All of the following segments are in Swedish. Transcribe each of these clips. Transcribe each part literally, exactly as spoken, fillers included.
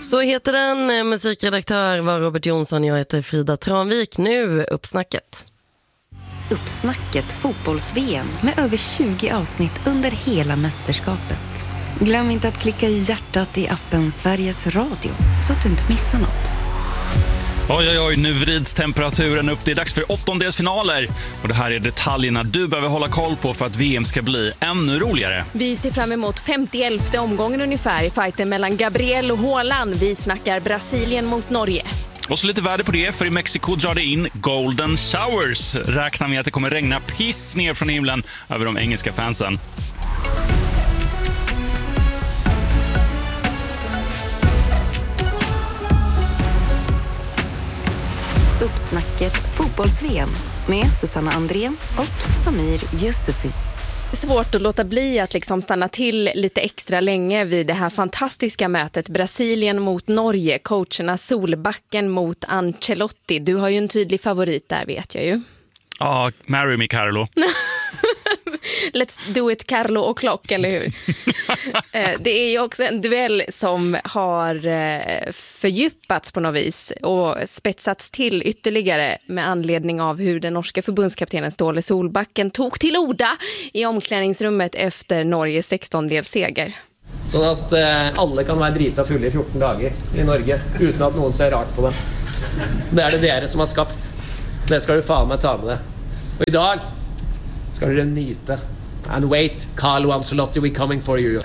Så heter den. Musikredaktör var Robert Jonsson. Jag heter Frida Tranvik. Nu Uppsnacket. Uppsnacket fotbolls-V M med över tjugo avsnitt under hela mästerskapet. Glöm inte att klicka i hjärtat i appen Sveriges Radio så att du inte missar något. Oj, oj, oj, nu vrids temperaturen upp. Det är dags för åttondelsfinaler. Och det här är detaljerna du behöver hålla koll på för att V M ska bli ännu roligare. Vi ser fram emot femtioelfte omgången ungefär i fighten mellan Gabriel och Haaland. Vi snackar Brasilien mot Norge. Och så lite värde på det, för i Mexiko drar det in Golden Showers. Räknar med att det kommer regna piss ner från himlen över de engelska fansen. Uppsnacket fotbolls-V M med Susanna Andrén och Samir Yusufi. Svårt att låta bli att liksom stanna till lite extra länge vid det här fantastiska mötet Brasilien mot Norge, coacherna Solbacken mot Ancelotti. Du har ju en tydlig favorit där, vet jag ju. Ja, marry me Carlo. Let's do it Carlo och Klock, eller hur? Det är ju också en duell som har fördjupats på något vis och spetsats till ytterligare med anledning av hur den norska förbundskaptenen Ståle Solbacken tog till orda i omklädningsrummet efter Norges sextondelsseger. Så att eh, alla kan vara drita fulla i fjorton dagar i Norge utan att någon ser rart på dem. Det är det dere som har skapat. Det ska du fan med ta med det. Och idag ska du nyta. And wait, Carlo Ancelotti, we coming for you.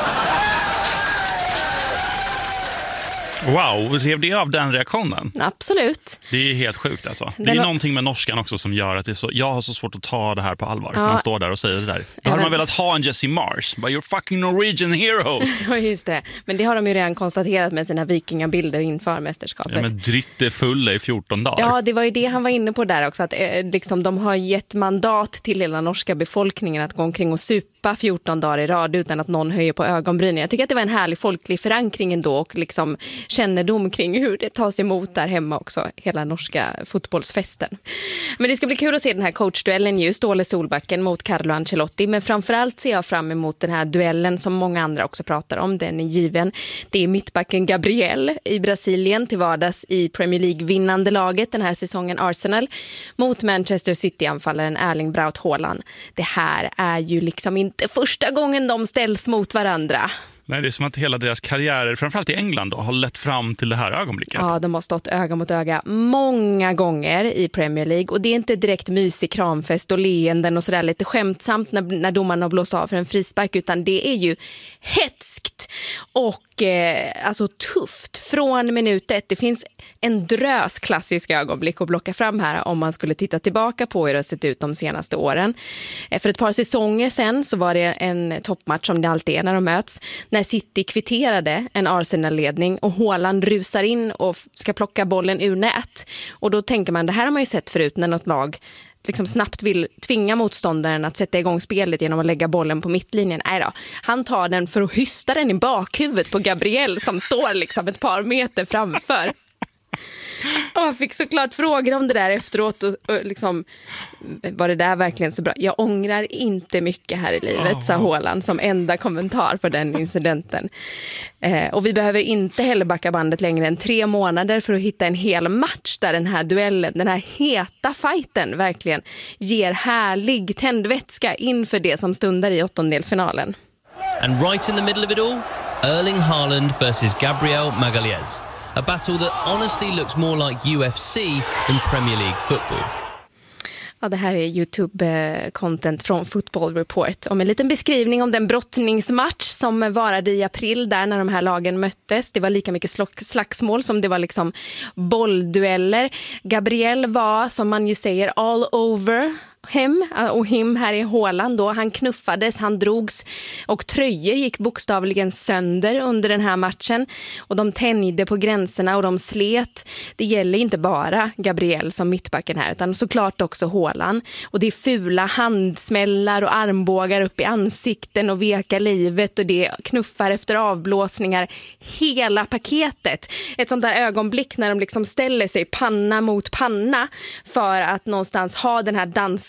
Wow, rev det av den reaktionen? Absolut. Det är helt sjukt alltså. Det Den är har... någonting med norskan också som gör att det är så, jag har så svårt att ta det här på allvar. Ja. Man står där och säger det där. Då Även... hade man velat ha en Jesse Mars. But you're fucking Norwegian heroes. Ja, just det. Men det har de ju redan konstaterat med sina vikingabilder inför mästerskapet. Ja, men dritte fulla i fjorton dagar. Ja, det var ju det han var inne på där också. Att eh, liksom, de har gett mandat till hela norska befolkningen att gå omkring och supa fjorton dagar i rad utan att någon höjer på ögonbrynen. Jag tycker att det var en härlig folklig förankring ändå och liksom kännedom kring hur det tas emot där hemma också, hela norska fotbollsfesten. Men det ska bli kul att se den här coachduellen ju, Ståle Solbacken mot Carlo Ancelotti, men framförallt ser jag fram emot den här duellen som många andra också pratar om, den är given. Det är mittbacken Gabriel i Brasilien till vardags i Premier League-vinnande laget den här säsongen Arsenal mot Manchester City-anfallaren Erling Braut Haaland. Det här är ju liksom inte första gången de ställs mot varandra. Nej, det är som att hela deras karriärer, framförallt i England då, har lett fram till det här ögonblicket. Ja, de har stått öga mot öga många gånger i Premier League. Och det är inte direkt mysig kramfest och leenden och sådär lite skämtsamt när, när domarna blåser av för en frispark. Utan det är ju hetskt och eh, alltså tufft från minut ett. Det finns en drös klassiska ögonblick att blocka fram här om man skulle titta tillbaka på hur det har sett ut de senaste åren. Eh, för ett par säsonger sen så var det en toppmatch som det alltid är när de möts. När City kvitterade en Arsenal-ledning och Haaland rusar in och ska plocka bollen ur nät. Och då tänker man, det här har man ju sett förut när något lag liksom snabbt vill tvinga motståndaren att sätta igång spelet genom att lägga bollen på mittlinjen. Nej då, han tar den för att hysta den i bakhuvudet på Gabriel som står liksom ett par meter framför. Och jag fick såklart frågor om det där efteråt och, och liksom, var det där verkligen så bra? Jag ångrar inte mycket här i livet, oh. sa Haaland som enda kommentar på den incidenten. Eh, och vi behöver inte heller backa bandet längre än tre månader för att hitta en hel match där den här duellen, den här heta fighten verkligen ger härlig tändvätska inför det som stundar i åttondelsfinalen. And right in the middle of it all, Erling Haaland versus Gabriel Magalhaes. A battle that honestly looks more like U F C than Premier League football. Ja, det här är YouTube-content från Football Report om en liten beskrivning om den brottningsmatch som varade i april där när de här lagen möttes. Det var lika mycket slagsmål som det var liksom bolldueller. Gabriel var, som man ju säger, all over hem och him här i Haaland då. Han knuffades, han drogs och tröjor gick bokstavligen sönder under den här matchen och de tänjde på gränserna och de slet. Det gäller inte bara Gabriel som mittbacken här utan såklart också Haaland. Och det är fula handsmällar och armbågar upp i ansikten och veka livet och det knuffar efter avblåsningar. Hela paketet. Ett sånt där ögonblick när de liksom ställer sig panna mot panna för att någonstans ha den här danska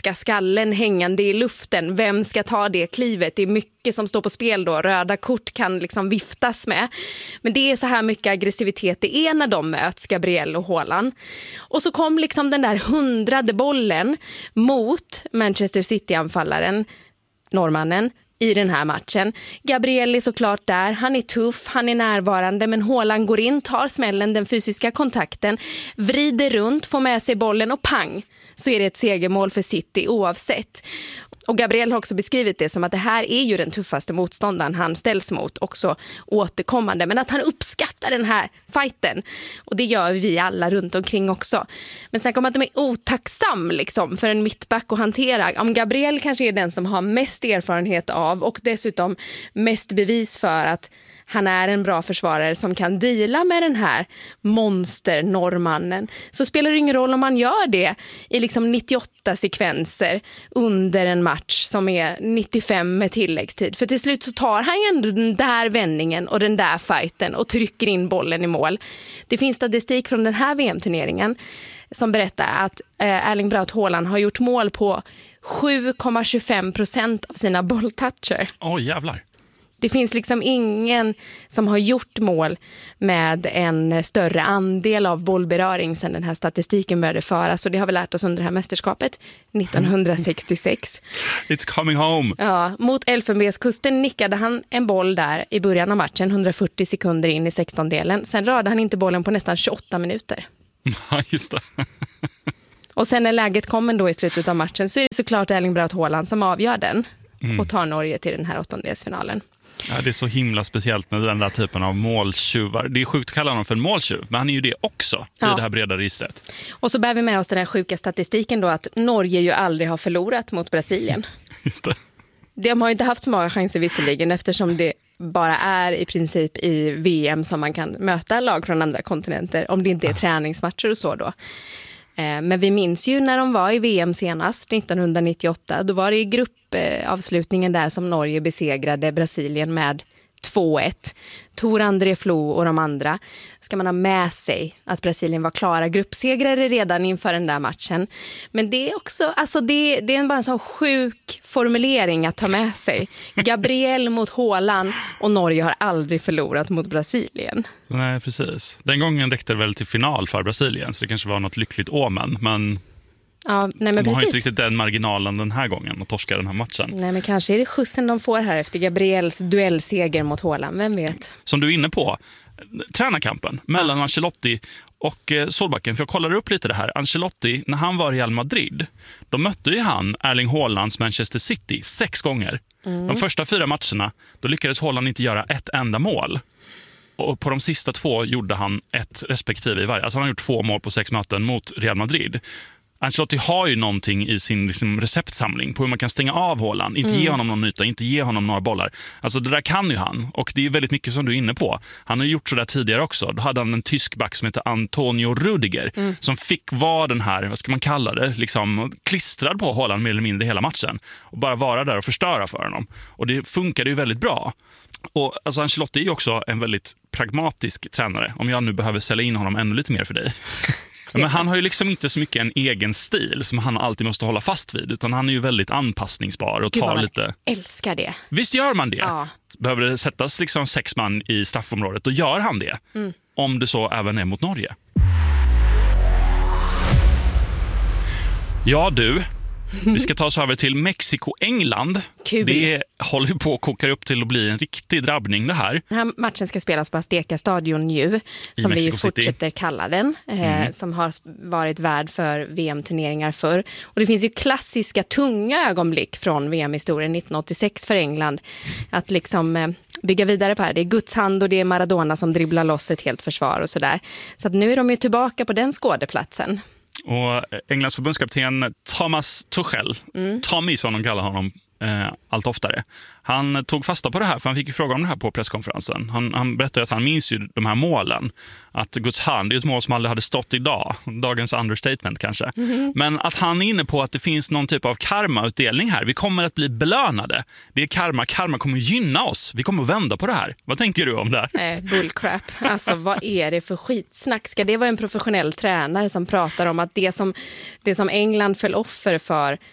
svenska skallen hängande i luften. Vem ska ta det klivet? Det är mycket som står på spel då. Röda kort kan liksom viftas med. Men det är så här mycket aggressivitet det är när de möts, Gabriel och Haaland. Och så kom liksom den där hundrade bollen mot Manchester City-anfallaren, norrmannen, i den här matchen. Gabriel är såklart där, han är tuff, han är närvarande, men Haaland går in, tar smällen, den fysiska kontakten, vrider runt, får med sig bollen och pang, så är det ett segermål för City oavsett. Och Gabriel har också beskrivit det som att det här är ju den tuffaste motståndaren han ställs mot, också återkommande. Men att han uppskattar den här fighten. Och det gör vi alla runt omkring också. Men snacka om att de är otacksam liksom, för en mittback att hantera. Om Gabriel kanske är den som har mest erfarenhet av och dessutom mest bevis för att han är en bra försvarare som kan deala med den här monster-norrmannen, så spelar det ingen roll om man gör det i liksom nittioåtta sekvenser under en match som är nittiofem med tilläggstid. För till slut så tar han ju ändå den där vändningen och den där fighten och trycker in bollen i mål. Det finns statistik från den här V M-turneringen som berättar att eh, Erling Braut Haaland har gjort mål på sju komma tjugofem procent av sina bolltoucher. Åh, oh, jävlar. Det finns liksom ingen som har gjort mål med en större andel av bollberöring sedan den här statistiken började föras. Och det har vi lärt oss under det här mästerskapet nittonhundrasextiosex. It's coming home. Ja, mot Elfenbenskusten nickade han en boll där i början av matchen, hundrafyrtio sekunder in i sextondelen. Sen rörde han inte bollen på nästan tjugoåtta minuter. Ja, just det. Och sen när läget kom ändå i slutet av matchen så är det såklart Erling Braut Haaland som avgör den mm. och tar Norge till den här åttondelsfinalen. Ja, det är så himla speciellt med den där typen av måltjuvar. Det är sjukt att kalla honom för en måltjuv, men han är ju det också ja. i det här breda registret. Och så bär vi med oss den här sjuka statistiken då att Norge ju aldrig har förlorat mot Brasilien. Just det. De har ju inte haft så många chanser visserligen, eftersom det bara är i princip i V M som man kan möta lag från andra kontinenter, om det inte är ja. träningsmatcher och så då. Men vi minns ju när de var i V M senast, nittonhundranittioåtta. Då var det i gruppavslutningen där som Norge besegrade Brasilien med två ett. Tor André Flo och de andra. Ska man ha med sig att Brasilien var klara gruppsegrare redan inför den där matchen. Men det är också, alltså det, det är bara en sån sjuk formulering att ta med sig. Gabriel mot Haaland och Norge har aldrig förlorat mot Brasilien. Nej, precis. Den gången räckte det väl till final för Brasilien, så det kanske var något lyckligt omen, men... Ja, nej, men de precis. har inte riktigt den marginalen den här gången och torskar den här matchen. Nej, men kanske är det skjutsen de får här efter Gabriels duellseger mot Haaland, vem vet? Som du är inne på, tränarkampen mellan Ancelotti och Solbacken, för jag kollade upp lite det här. Ancelotti, när han var i Real Madrid, då mötte ju han Erling Haalands Manchester City sex gånger. Mm. De första fyra matcherna, då lyckades Haaland inte göra ett enda mål. Och på de sista två gjorde han ett respektive i varje. Alltså han har gjort två mål på sex möten mot Real Madrid. Ancelotti har ju någonting i sin liksom, receptsamling på hur man kan stänga av Haaland, inte mm. ge honom någon yta, inte ge honom några bollar. Alltså det där kan ju han, och det är väldigt mycket som du är inne på. Han har gjort så där tidigare också. Då hade han en tysk back som heter Antonio Rudiger mm. som fick vara den här, vad ska man kalla det, liksom klistrad på Haaland mer eller mindre hela matchen och bara vara där och förstöra för honom. Och det funkade ju väldigt bra. Och alltså Ancelotti är ju också en väldigt pragmatisk tränare, om jag nu behöver sälja in honom ännu lite mer för dig. Men han har ju liksom inte så mycket en egen stil som han alltid måste hålla fast vid, utan han är ju väldigt anpassningsbar och tar lite... älskar det. Visst gör man det? Ja. Behöver det sättas liksom sex man i straffområdet, då gör han det. Mm. Om det så även är mot Norge. Ja du, vi ska ta oss över till Mexiko-England. Kul. Det håller på att koka upp till att bli en riktig drabbning det här. Den här matchen ska spelas på Azteca Stadion nu, som vi fortsätter kalla den, eh, mm. som har varit värd för V M-turneringar förr. Och det finns ju klassiska tunga ögonblick från V M-historien nittonhundraåttiosex för England. Att liksom eh, bygga vidare på det här. Det är Guds hand och det är Maradona som dribblar loss ett helt försvar och sådär. Så att nu är de ju tillbaka på den skådeplatsen. Och Englands förbundskapten Thomas Tuchel, mm. Tommy som de kallar honom eh, allt oftare, han tog fasta på det här, för han fick ju fråga om det här på presskonferensen. Han, han berättade att han minns ju de här målen. Att Guds hand är ett mål som aldrig hade stått idag. Dagens understatement kanske. Mm-hmm. Men att han är inne på att det finns någon typ av karmautdelning här. Vi kommer att bli belönade. Det är karma. Karma kommer gynna oss. Vi kommer att vända på det här. Vad tänker du om det här? Eh, bullcrap. Alltså vad är det för skitsnack? Ska det vara en professionell tränare som pratar om att det som, det som England föll offer för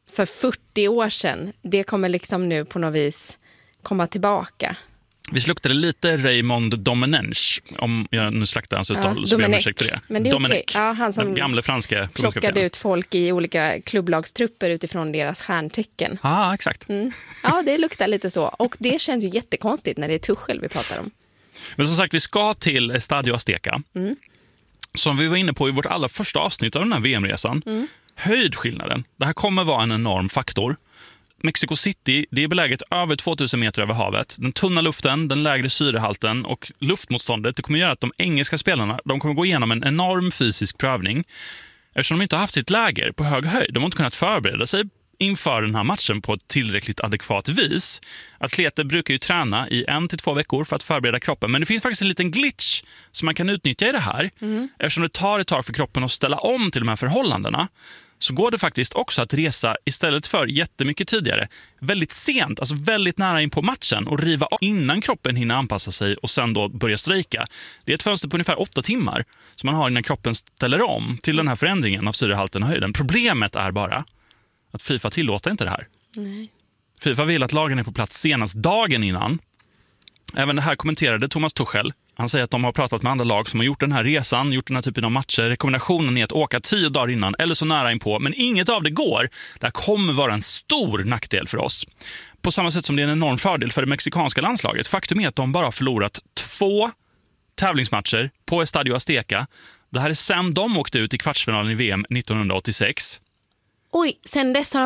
för fyrtio år sedan, det kommer liksom nu på något vis komma tillbaka. Vi sluktade lite Raymond Domenech, om jag nu slaktar hans uttal, Ja, så ber jag om Domenech. ursäkt för det. Men det är Domenech, okej. Ja, han som den gamla franska plockade förbundskaptenen. ut folk i olika klubblagstrupper utifrån deras stjärntecken. Ja, exakt. Mm. Ja, det luktar lite så. Och det känns ju jättekonstigt när det är Tuchel vi pratar om. Men som sagt, vi ska till Estadio Azteca. Mm. Som vi var inne på i vårt allra första avsnitt av den här V M-resan. Mm. Höjdskillnaden. Det här kommer vara en enorm faktor. Mexico City, det är beläget över tvåtusen meter över havet. Den tunna luften, den lägre syrehalten och luftmotståndet, det kommer göra att de engelska spelarna, de kommer gå igenom en enorm fysisk prövning. Eftersom de inte har haft sitt läger på hög höjd. De har inte kunnat förbereda sig inför den här matchen på ett tillräckligt adekvat vis. Atleter brukar ju träna i en till två veckor för att förbereda kroppen. Men det finns faktiskt en liten glitch som man kan utnyttja i det här. Mm. Eftersom det tar ett tag för kroppen att ställa om till de här förhållandena, så går det faktiskt också att resa istället för jättemycket tidigare, väldigt sent, alltså väldigt nära in på matchen och riva av innan kroppen hinner anpassa sig och sen då börja strejka. Det är ett fönster på ungefär åtta timmar som man har innan kroppen ställer om till den här förändringen av syrehalten och höjden. Problemet är bara att FIFA tillåter inte det här. Nej. FIFA vill att lagen är på plats senast dagen innan. Även det här kommenterade Thomas Tuchel. Han säger att de har pratat med andra lag som har gjort den här resan, gjort den här typen av matcher. Rekommendationen är att åka tio dagar innan eller så nära inpå, men inget av det går. Det här kommer vara en stor nackdel för oss. På samma sätt som det är en enorm fördel för det mexikanska landslaget. Faktum är att de bara har förlorat två tävlingsmatcher på Estadio Azteca. Det här är sen de åkte ut i kvartsfinalen i V M nittonhundraåttiosex. Oj, sen dess har